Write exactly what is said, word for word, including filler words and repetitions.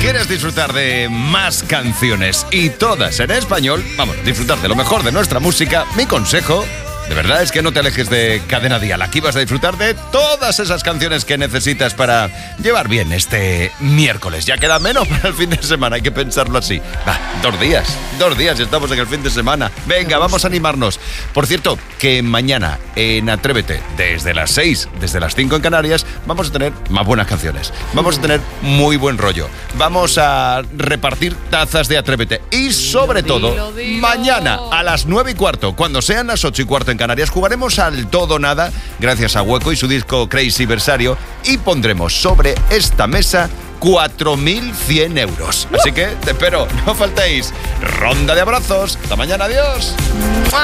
¿Quieres disfrutar de más canciones y todas en español? Vamos, disfrutar de lo mejor de nuestra música. Mi consejo, de verdad, es que no te alejes de Cadena Dial. Aquí vas a disfrutar de todas esas canciones que necesitas para llevar bien este miércoles. Ya queda menos para el fin de semana, hay que pensarlo así. Va, dos días, dos días y estamos en el fin de semana. Venga, vamos a animarnos. Por cierto, que mañana en Atrévete, desde las seis, desde las cinco en Canarias, vamos a tener más buenas canciones. Vamos a tener muy buen rollo. Vamos a repartir tazas de Atrévete. Y sobre todo, Dilo, dilo. mañana a las nueve y cuarto, cuando sean las ocho y cuarto en Canarias, jugaremos al todo o nada, gracias a Hueco y su disco Crazy Versario, y pondremos sobre esta mesa cuatro mil cien euros. Así que te espero, no faltéis. Ronda de abrazos. Hasta mañana, adiós.